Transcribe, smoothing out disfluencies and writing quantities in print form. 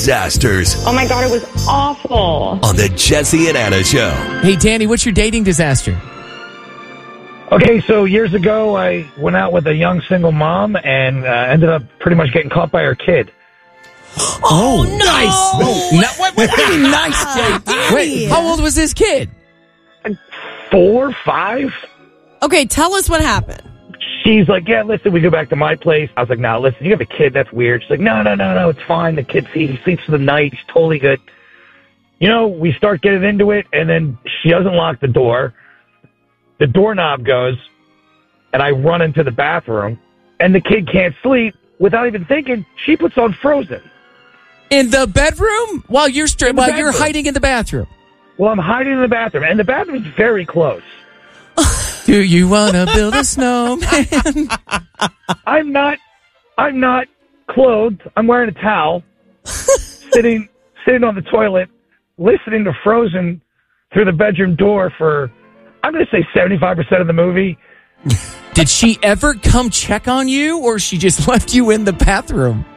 disasters Oh my God, it was awful. on the Jesse and Anna Show. Hey, Danny, what's your dating disaster? Okay, so years ago, I went out with a young single mom and ended up pretty much getting caught by her kid. Oh, nice. What do you mean nice, Danny? Wait, how old was this kid? 4, 5? Okay, tell us what happened. She's like, yeah, listen, we go back to my place. I was like, no, listen, you have a kid. That's weird. She's like, no, it's fine. The kid, he sleeps for the night. He's totally good. You know, we start getting into it, and then she doesn't lock the door. The doorknob goes, and I run into the bathroom, and the kid can't sleep. Without even thinking, she puts on Frozen. In the bedroom? While you're hiding in the bathroom? Well, I'm hiding in the bathroom, and the bathroom's very close. Do you want to build a snowman? I'm not clothed. I'm wearing a towel, sitting on the toilet, listening to Frozen through the bedroom door for, I'm going to say 75% of the movie. Did she ever come check on you, or she just left you in the bathroom?